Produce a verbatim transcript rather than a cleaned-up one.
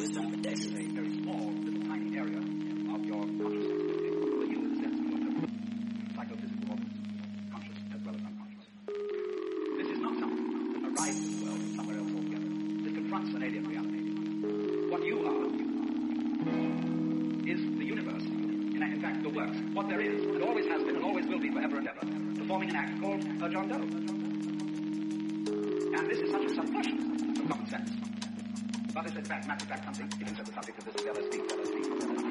wisdom protects a very small, little tiny area of your consciousness. For you, in the sense of your psychophysical organs, conscious as well as unconscious. This is not something that arises in the world somewhere else altogether. This confronts an alien reality. What you are is the universe, in, in fact, the works, what there is, and always has been and always will be forever and ever, performing an act called a John Doe. And this is such a subversion of common sense. But it's in fact, matter of fact, something, even so the subject of this is L S D, L S D, L S D.